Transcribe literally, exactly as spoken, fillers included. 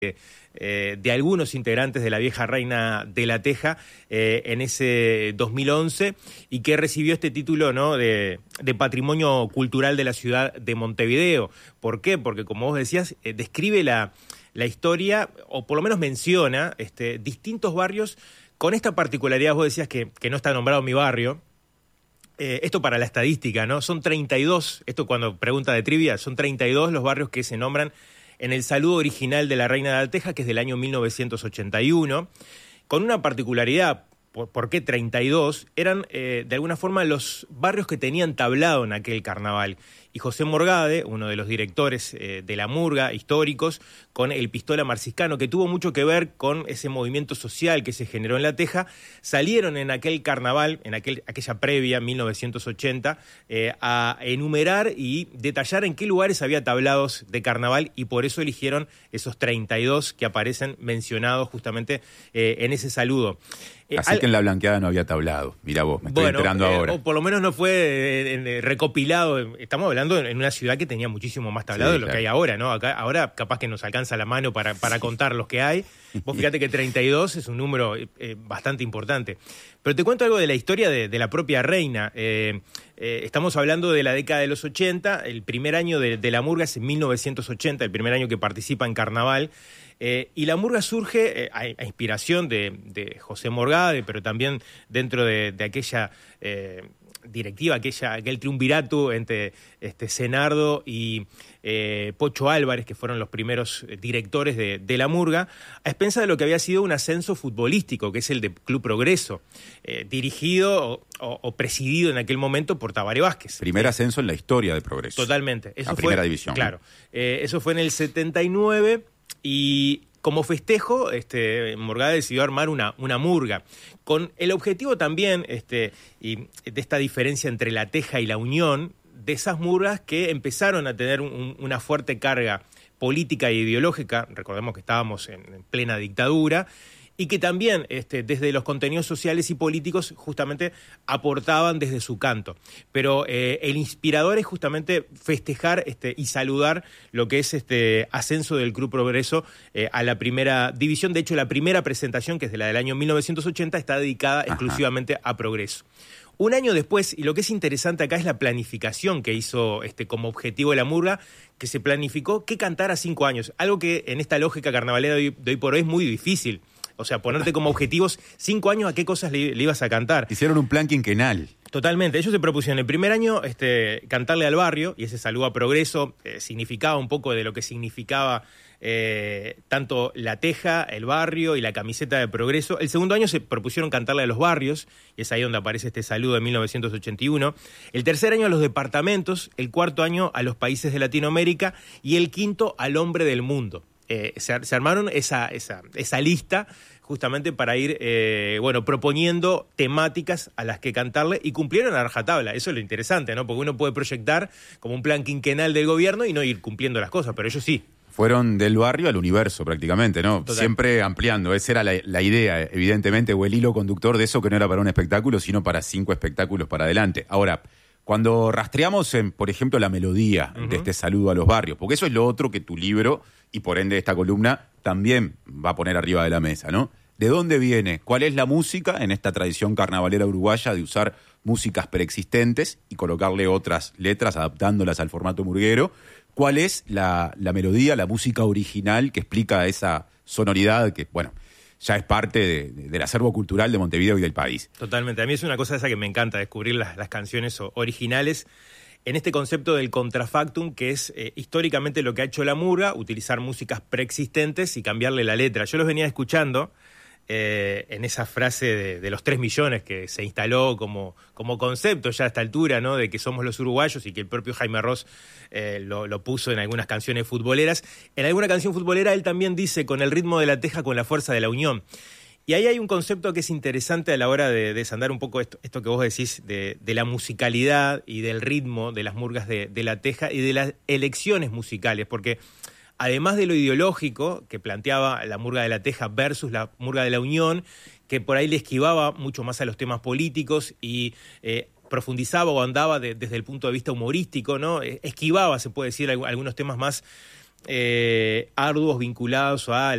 Eh, de algunos integrantes de la vieja Reina de la Teja eh, en ese dos mil once y que recibió este título, ¿no?, de, de Patrimonio Cultural de la ciudad de Montevideo. ¿Por qué? Porque, como vos decías, eh, describe la, la historia, o por lo menos menciona este, distintos barrios con esta particularidad. Vos decías que, que no está nombrado mi barrio. Eh, esto para la estadística, ¿no? Son treinta y dos, esto cuando pregunta de trivia, son treinta y dos los barrios que se nombran en el saludo original de la Reina de la Teja, que es del año mil novecientos ochenta y uno, con una particularidad. ¿Por, por qué treinta y dos? Eran, eh, de alguna forma, los barrios que tenían tablado en aquel carnaval. Y José Morgade, uno de los directores eh, de la murga, históricos, con el Pistola Marciscano, que tuvo mucho que ver con ese movimiento social que se generó en La Teja, salieron en aquel carnaval, en aquel, aquella previa, mil novecientos ochenta, eh, a enumerar y detallar en qué lugares había tablados de carnaval, y por eso eligieron esos treinta y dos que aparecen mencionados justamente eh, en ese saludo. Así Al... que en La Blanqueada no había tablado. Mirá vos, me estoy bueno, enterando eh, ahora. O por lo menos no fue eh, eh, recopilado. Estamos hablando en una ciudad que tenía muchísimo más tablado sí, de lo claro. que hay ahora, ¿no? Acá, ahora capaz que nos alcanza la mano para, para sí. contar los que hay. Vos fíjate que treinta y dos es un número eh, bastante importante. Pero te cuento algo de la historia de, de la propia reina. Eh, eh, estamos hablando de la década de los ochenta. El primer año de, de la murga es en mil novecientos ochenta, el primer año que participa en carnaval. Eh, y la murga surge eh, a, a inspiración de, de José Morgade, pero también dentro de, de aquella eh, directiva, aquella, aquel triunvirato entre este, Senardo y eh, Pocho Álvarez, que fueron los primeros directores de, de la murga, a expensas de lo que había sido un ascenso futbolístico, que es el de Club Progreso, eh, dirigido o, o, o presidido en aquel momento por Tabaré Vázquez. Primer ascenso en la historia de Progreso. Totalmente. Eso a fue, primera división. Claro. Eh, eso fue en el setenta y nueve. Y como festejo, este, Morgade decidió armar una, una murga, con el objetivo también este, y de esta diferencia entre la Teja y la Unión, de esas murgas que empezaron a tener un, una fuerte carga política e ideológica. Recordemos que estábamos en, en plena dictadura, y que también este, desde los contenidos sociales y políticos justamente aportaban desde su canto. Pero eh, el inspirador es justamente festejar este, y saludar lo que es este ascenso del Club Progreso eh, a la primera división. De hecho, la primera presentación, que es de la del año mil novecientos ochenta, está dedicada Ajá. exclusivamente a Progreso. Un año después, y lo que es interesante acá es la planificación que hizo este, como objetivo de la murga, que se planificó que cantara cinco años, algo que en esta lógica carnavalera de hoy, de hoy por hoy es muy difícil. O sea, ponerte como objetivos cinco años a qué cosas le, le ibas a cantar. Hicieron un plan quinquenal. Totalmente. Ellos se propusieron el primer año este, cantarle al barrio, y ese saludo a Progreso eh, significaba un poco de lo que significaba eh, tanto la Teja, el barrio y la camiseta de Progreso. El segundo año se propusieron cantarle a los barrios, y es ahí donde aparece este saludo de mil novecientos ochenta y uno. El tercer año a los departamentos, el cuarto año a los países de Latinoamérica y el quinto al hombre del mundo. Eh, se, se armaron esa, esa, esa lista justamente para ir eh, bueno, proponiendo temáticas a las que cantarle, y cumplieron a rajatabla. Eso es lo interesante, ¿no? Porque uno puede proyectar como un plan quinquenal del gobierno y no ir cumpliendo las cosas, pero ellos sí. Fueron del barrio al universo prácticamente, ¿no? Total. Siempre ampliando. Esa era la, la idea, evidentemente, o el hilo conductor de eso, que no era para un espectáculo, sino para cinco espectáculos para adelante. Ahora, cuando rastreamos, en, por ejemplo, la melodía uh-huh. de este saludo a los barrios, porque eso es lo otro que tu libro, y por ende esta columna, también va a poner arriba de la mesa, ¿no? ¿De dónde viene? ¿Cuál es la música en esta tradición carnavalera uruguaya de usar músicas preexistentes y colocarle otras letras, adaptándolas al formato murguero? ¿Cuál es la, la melodía, la música original que explica esa sonoridad que, bueno, ya es parte de, de, del acervo cultural de Montevideo y del país? Totalmente. A mí es una cosa esa que me encanta, descubrir las, las canciones originales en este concepto del contrafactum, que es eh, históricamente lo que ha hecho la murga, utilizar músicas preexistentes y cambiarle la letra. Yo los venía escuchando eh, en esa frase de, de los tres millones que se instaló como, como concepto ya a esta altura, ¿no? De que somos los uruguayos, y que el propio Jaime Ross eh, lo, lo puso en algunas canciones futboleras. En alguna canción futbolera él también dice: con el ritmo de la Teja, con la fuerza de la unión. Y ahí hay un concepto que es interesante a la hora de desandar un poco esto, esto que vos decís de, de la musicalidad y del ritmo de las murgas de, de la Teja y de las elecciones musicales, porque además de lo ideológico que planteaba la murga de la Teja versus la murga de la Unión, que por ahí le esquivaba mucho más a los temas políticos y eh, profundizaba o andaba de, desde el punto de vista humorístico, ¿no? Esquivaba, se puede decir, algunos temas más eh, arduos vinculados a